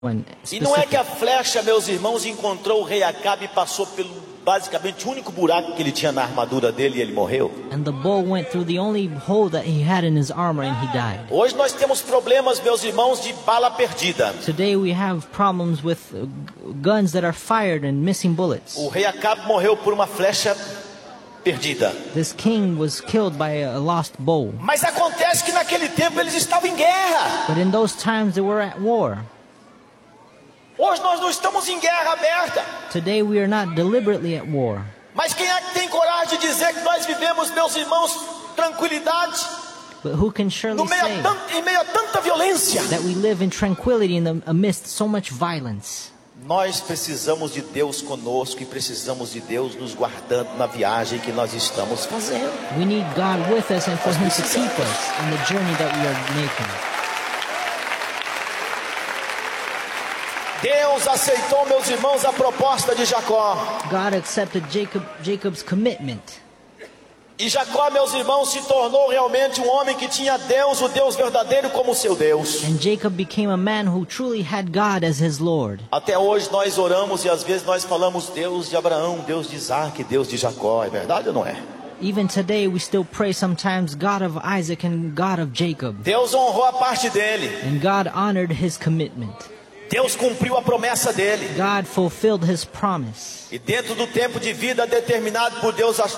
E não é que a flecha, meus irmãos, encontrou o rei Acabe e passou pelo basicamente o único buraco que ele tinha na armadura dele e ele morreu. And the bow went through the only hole that he had in his armor and he died. Hoje nós temos problemas, meus irmãos, de bala perdida. Today we have problems with guns that are fired and missing bullets. O rei Acabe morreu por uma flecha perdida. This king was killed by a lost bow. Mas acontece que naquele tempo eles estavam em guerra. But in those times they were at war. Hoje nós não estamos em guerra aberta. Today we are not deliberately at war. Mas quem é que tem coragem de dizer que nós vivemos, meus irmãos, tranquilidade? But who can surely say Em meio a tanta violência? that we live in tranquility amidst so much violence? Nós precisamos de Deus conosco e precisamos de Deus nos guardando na viagem que nós estamos fazendo. We need God with us and for Him to keep us in the journey that we are making. Deus aceitou, meus irmãos, a proposta de Jacó. God accepted Jacob's commitment. E Jacó, meus irmãos, se tornou realmente um homem que tinha Deus, o Deus verdadeiro, como seu Deus. And Jacob became a man who truly had God as his Lord. Até hoje nós oramos e às vezes nós falamos Deus de Abraão, Deus de Isaac, Deus de Jacó. É verdade ou não é? Even today we still pray sometimes God of Isaac and God of Jacob. Deus honrou a parte dele. And God honored his commitment. Deus cumpriu a promessa dele. God fulfilled his promise. E dentro do tempo de vida determinado por Deus a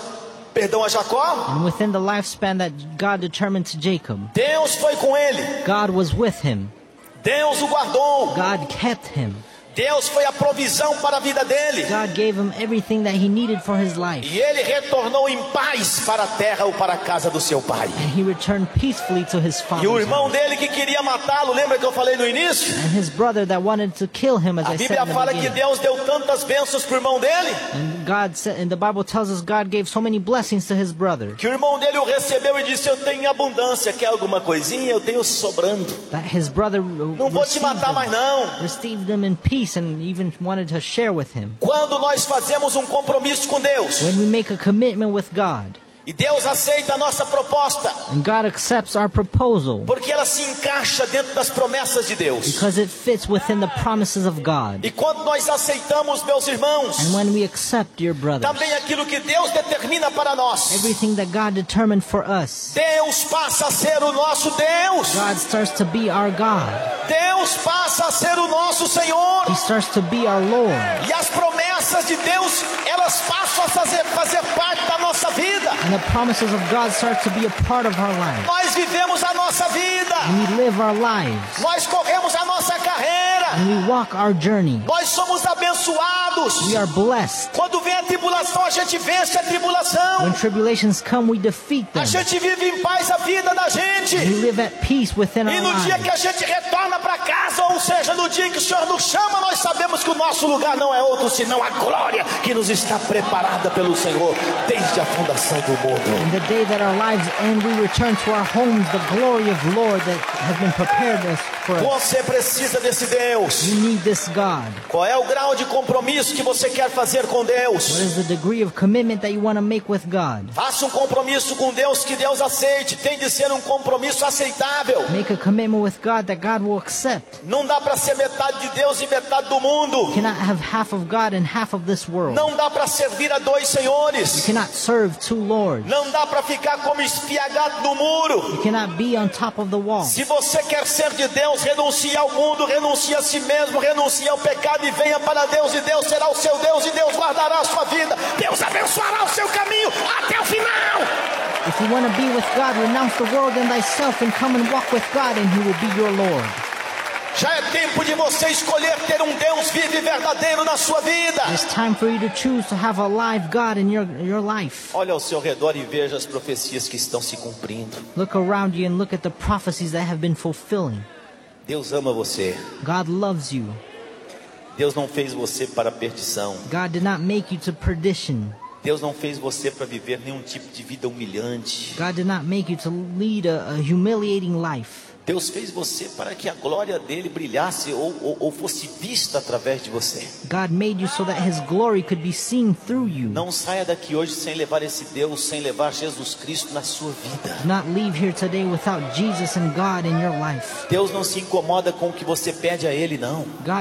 Jacó, and within the lifespan that God determined to Jacob, Deus foi com ele. God was with him. Deus o guardou. God kept him. Deus foi a provisão para a vida dele. God gave him everything that he needed for his life. E ele retornou em paz para a terra ou para a casa do seu pai. And he returned peacefully to his father's E o irmão house. dele que queria matá-lo, lembra que eu falei no início? And his brother that wanted to kill him, as A I said Bíblia in the fala que beginning. Deus deu tantas bênçãos para o irmão dele, And God said, and the Bible tells us God gave so many blessings to his brother que o irmão dele o recebeu e disse: eu tenho abundância, quer alguma coisinha? Eu tenho sobrando. that his brother Não vou te matar mais não. received them in peace and even wanted to share with him. Quando nós fazemos um compromisso com Deus, When we make a commitment with God, e Deus aceita a nossa proposta, and God accepts our proposal porque ela se encaixa dentro das promessas de Deus. because it fits within the promises of God. E quando nós aceitamos, meus irmãos, And when we accept, dear brothers, também aquilo que Deus determina para nós, everything that God determined for us, Deus passa a ser o nosso Deus. God starts to be our God. Deus passa a ser o nosso Senhor. He starts to be our Lord. E as promessas de Deus, elas passam a fazer parte da nossa vida. And the promises of God start to be a part of our life. Nós vivemos a nossa vida. And we live our lives. Nós corremos a nossa carreira. And we walk our journey. Nós somos abençoados. We are blessed. Quando vem a tribulação, a gente vence a tribulação. When tribulations come, we defeat them. A gente vive em paz a vida da gente. We live at peace within E our no dia que lives. a gente retorna para casa, ou seja, no dia que o Senhor nos chama, nós sabemos que o nosso lugar não é outro senão a glória que nos está preparada pelo Senhor desde a fundação do mundo. In the day that our lives end, we return to our homes, the glory of Lord that has been prepared for us. Você precisa desse Deus. You need this God. Qual é o grau de compromisso que você quer fazer com Deus? What is the degree of commitment that you want to make with God? Faça um compromisso com Deus que Deus aceite. Tem de ser um compromisso aceitável. Make a commitment with God that God will accept. Não dá para ser metade de Deus e metade do mundo. You cannot have half of God and half of this world. Não dá para servir a dois You senhores. cannot serve two lords. Não dá para ficar como espiagado no muro. You cannot be on top of the wall. Se você quer ser de Deus, renuncie ao mundo, renuncie a si mesmo, renuncie ao pecado e venha para Deus, e Deus será o seu Deus, e Deus guardará a sua vida. Deus abençoará o seu caminho até o final. If you want to be with God, renounce the world and thyself and come and walk with God, and He will be your Lord. Já é tempo de você escolher ter um Deus vivo e verdadeiro na sua vida. It's time for you to choose to have a live God in your life. Olha ao seu redor e veja as profecias que estão se cumprindo. Look around you and look at the prophecies that have been fulfilling. Deus ama você. God loves you. Deus não fez você para a perdição. God did not make you to perdition. Deus não fez você para viver nenhum tipo de vida humilhante. God did not make you to lead a humiliating life. Deus fez você para que a glória dele brilhasse ou fosse vista através de você. God made you so that His glory could be seen through you. Não saia daqui hoje sem levar esse Deus, sem levar Jesus Cristo na sua vida. Do not leave here today without Jesus and God in your life. Deus não se incomoda com o que você pede a Ele, não. God